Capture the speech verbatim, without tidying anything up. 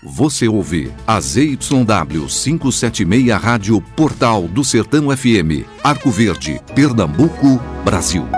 Você ouve a Z Y W quinhentos e setenta e seis Rádio Portal do Sertão F M, Arco Verde, Pernambuco, Brasil.